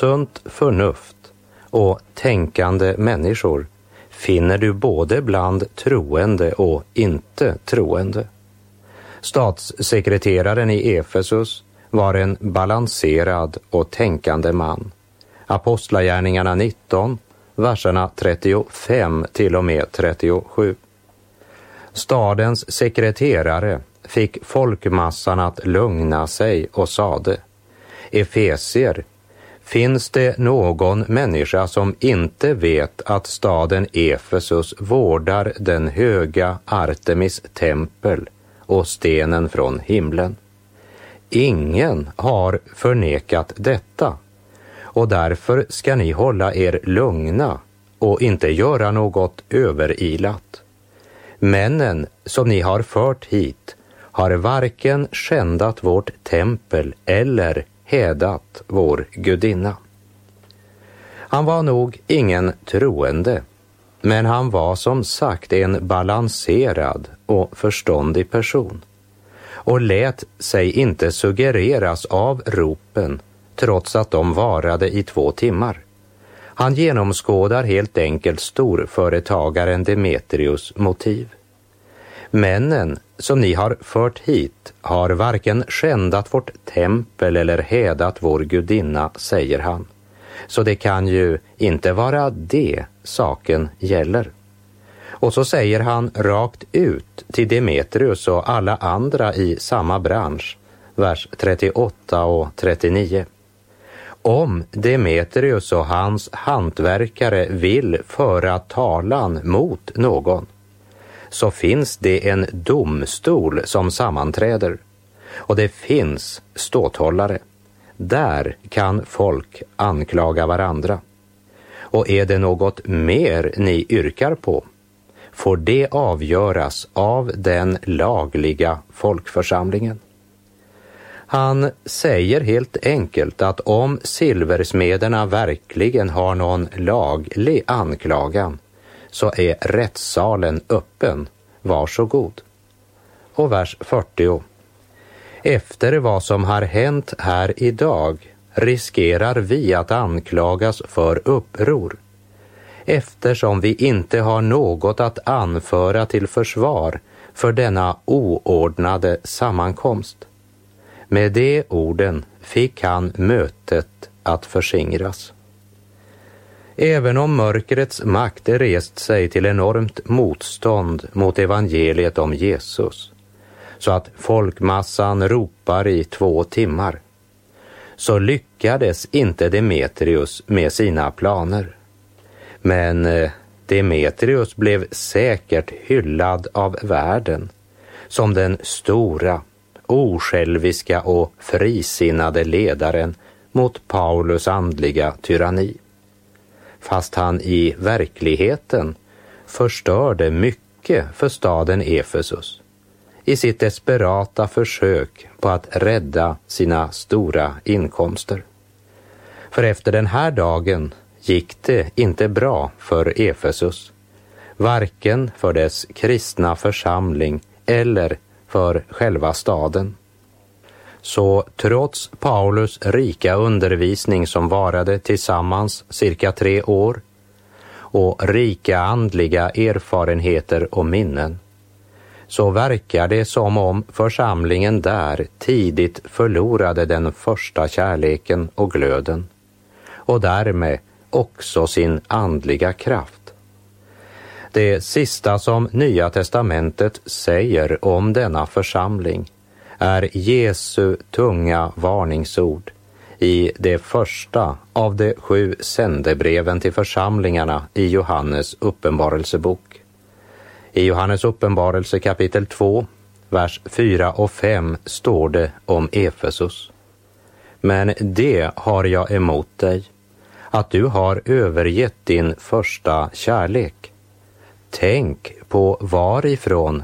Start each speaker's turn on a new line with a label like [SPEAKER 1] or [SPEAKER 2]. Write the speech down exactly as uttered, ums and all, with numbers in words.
[SPEAKER 1] sunt förnuft och tänkande människor finner du både bland troende och inte troende. Statssekreteraren i Efesus var en balanserad och tänkande man. Apostlagärningarna nitton, verserna trettiofem till och med trettiosju. Stadens sekreterare fick folkmassan att lugna sig och sade: Efesier, finns det någon människa som inte vet att staden Efesus vårdar den höga Artemis tempel och stenen från himlen? Ingen har förnekat detta, och därför ska ni hålla er lugna och inte göra något överilat. Männen som ni har fört hit har varken skändat vårt tempel eller hädat vår gudinna. Han var nog ingen troende, men han var som sagt en balanserad och förståndig person och lät sig inte suggereras av ropen trots att de varade i två timmar. Han genomskådar helt enkelt storföretagaren Demetrius motiv. Männen som ni har fört hit har varken skändat vårt tempel eller hädat vår gudinna, säger han. Så det kan ju inte vara det saken gäller. Och så säger han rakt ut till Demetrius och alla andra i samma bransch, vers trettioåtta och trettionio. Om Demetrius och hans hantverkare vill föra talan mot någon, så finns det en domstol som sammanträder, och det finns ståthållare. Där kan folk anklaga varandra. Och är det något mer ni yrkar på, får det avgöras av den lagliga folkförsamlingen. Han säger helt enkelt att om silversmederna verkligen har någon laglig anklagan, så är rättssalen öppen, varsågod. Och vers fyrtio. Efter vad som har hänt här idag riskerar vi att anklagas för uppror, eftersom vi inte har något att anföra till försvar för denna oordnade sammankomst. Med de orden fick han mötet att förskingras. Även om mörkrets makt rest sig till enormt motstånd mot evangeliet om Jesus, så att folkmassan ropar i två timmar, så lyckades inte Demetrius med sina planer. Men Demetrius blev säkert hyllad av världen som den stora, osjälviska och frisinnade ledaren mot Paulus andliga tyranni. Fast han i verkligheten förstörde mycket för staden Efesus i sitt desperata försök på att rädda sina stora inkomster. För efter den här dagen gick det inte bra för Efesus, varken för dess kristna församling eller för själva staden. Så trots Paulus rika undervisning som varade tillsammans cirka tre år och rika andliga erfarenheter och minnen, så verkar det som om församlingen där tidigt förlorade den första kärleken och glöden och därmed också sin andliga kraft. Det sista som Nya testamentet säger om denna församling är Jesu tunga varningsord i det första av de sju sändebreven till församlingarna i Johannes uppenbarelsebok. I Johannes uppenbarelse kapitel två, vers fyra och fem står det om Efesus. Men det har jag emot dig, att du har övergett din första kärlek. Tänk på varifrån